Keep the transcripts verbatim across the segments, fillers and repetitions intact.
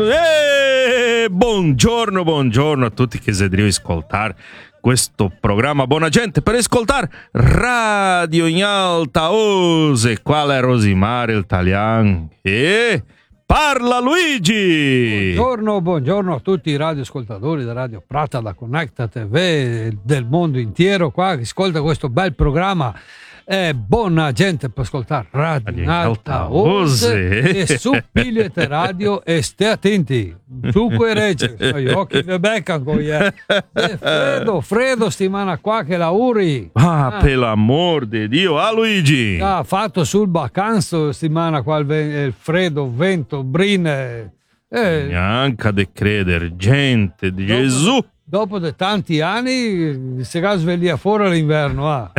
E buongiorno, buongiorno a tutti che devono ascoltare questo programma. Buona gente per ascoltare Radio in Alta Voce. Qual è Rosimare Italiano? E parla Luigi! Buongiorno, buongiorno a tutti i radioascoltatori da Radio Prata, da Connecta T V, del mondo intero qua che ascolta questo bel programma. Eh, buona gente per ascoltare Radio in Alta Voce e su pigliate radio e stai attenti su quei regge, gli occhi vi beccano con eh. eh, freddo, freddo stimana qua che la uri ah, ah. per l'amor di Dio, ah Luigi ha fatto sul vacanzo stimana qua il, il freddo, vento, brine eh. neanche de credere, gente di dopo, Gesù. Dopo de tanti anni si va sveglia fuori all'inverno, ah.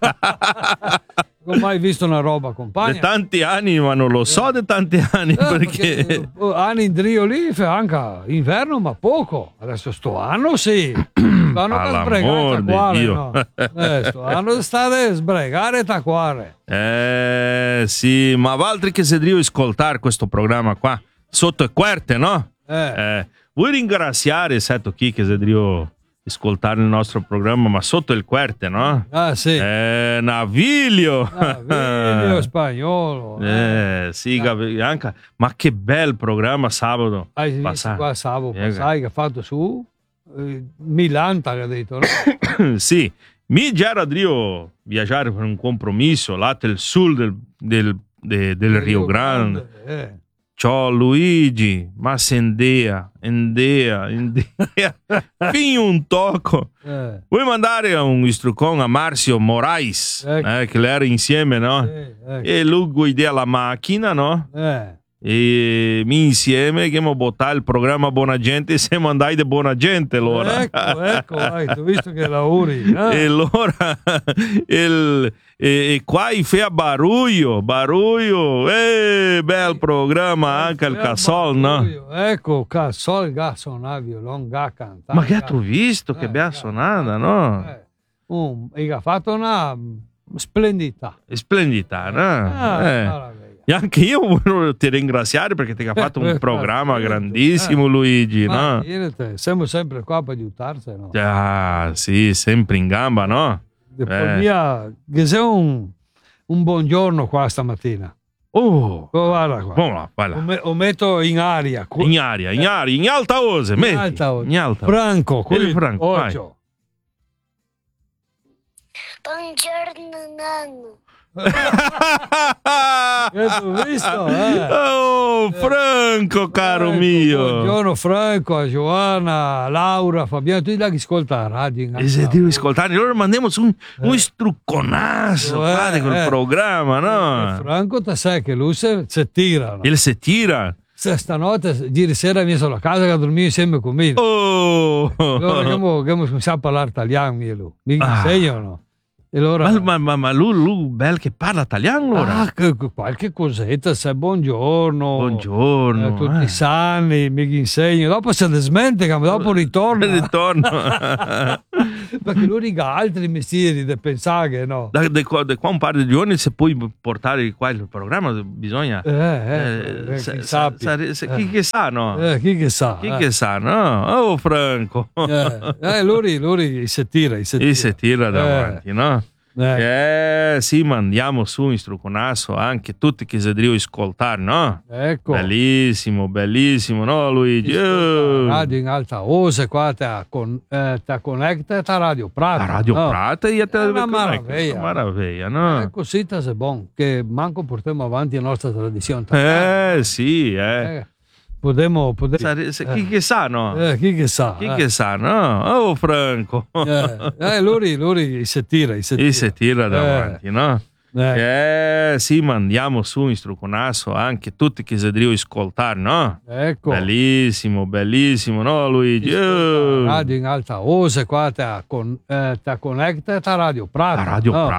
Non ho mai visto una roba, compagna. De tanti anni, ma non lo so, de tanti anni, eh, perché... perché anni in drio lì, anche inverno, ma poco. Adesso sto anno sì. Sto anno per sbregare taquare, no? Eh, sto anno state sbregare taquare. Eh, sì, ma altri che se devono ascoltare questo programma qua, sotto è querte, no? Eh. eh Vuoi ringraziare Seto chi che se devo ascoltare il nostro programma, ma sotto il querte, no? Ah, sì. Eh, Navilio. Navilio spagnolo. Eh, sì, eh. anche, ma che bel programma sabato. Hai visto passato. qua sabato, Eh, sai che ha fatto su eh, Milanta, che ha detto, no? Sì, mi già era devo viaggiare per un compromesso là del sud del, del, del, del Rio Grande. Grande eh. Ciao Luigi, ma se indea, indea, indea, fino un tocco. Eh. Vuoi mandare un istrucon a Marcio Morais, Ecco. eh, che era insieme, no? Eh, ecco. E lui guida la macchina, no? Eh. E mi insieme che abbiamo bottato il programma Buona Gente e siamo andati di Buona Gente allora. Ecco, ecco, hai visto che lavori. Eh? E allora il, e, e qua i fa baruglio, baruglio, eh, bel programma anche il Cassol, no? Ecco, Cassol, ga suonava violon, ga cantava. Ma che tu visto che eh, abbia suonata, no? Eh. Um, e ha fatto una splendida. Splendida, no? Ah, eh. E anche io voglio ti ringraziare perché ti ha fatto un programma grandissimo, eh. Luigi, Ma no? Te, siamo sempre qua per aiutarsi, no? Ah, sì, sempre in gamba, no? Eh. Mia, che sia un, un buongiorno qua stamattina. Oh, oh guarda qua. Buona, guarda. Lo, me, lo metto in aria. In aria, in aria, in alta voce. In metti, alta voce. In alta. Franco, qui, Franco, vai. Buongiorno nonno. Hai visto? Eh? Oh, Franco, caro Franco, mio. Buongiorno Franco, a Giovanna, a Laura, Fabiano, tu là che ascolta la radio. E se devi ascoltare, allora mandiamo su un, eh. un strucconasso eh, fate quel eh. programma, no? Eh, Franco, te sai che lui si tira. No? Il se tira. Se stanotte, ieri sera mi sono a casa che dormì insieme con me. Oh! Allora, che cominciamo a parlare italiano, io lui. Mi ah. insegnano. E allora, ma, ma, ma, ma lui, lui bel che parla italiano allora? Ah, che, qualche cosetta, sai, buongiorno. Buongiorno. Eh, tutti eh. sani, mi insegno. Dopo se ne smentica, ma dopo ritorna. Ritorno. Perché lui riga altri mestieri da pensare che no. Da, da, qua, da qua un paio di giorni se puoi portare qua il programma bisogna... Eh, eh, eh, se, chi, sa, sa, se, eh. chi che sa, no? Eh, chi che sa. Chi eh. che sa, no? Oh, Franco. Eh, eh lui, lui si tira, si tira. E si tira davanti, eh. no? Eh. eh sì, mandiamo su in struconasso anche tutti che si devono ascoltare, no? Ecco. Bellissimo, bellissimo, no Luigi? Oh. Radio in Alta Voce qua te con, eh, te connecta a Radio Prata. A Radio no? Prata e te è una maraviglia. Una maraviglia, no? È così è buono che manco portiamo avanti la nostra tradizione. Eh sì, eh. eh. Podemo, podemo, Sare, se, chi che sa, no? Eh, chi che sa? Chi eh. che sa, no? Oh, Franco. Eh, eh lui, lui si tira, si tira. E si tira davanti, eh. no? Eh. eh sì, mandiamo su in struconasso anche tutti che si devono ascoltare, no? Ecco. Bellissimo, bellissimo, no Luigi? Radio in Alta Voce qua te, con, eh, te connecta a Radio Prata. A Radio no? Prata.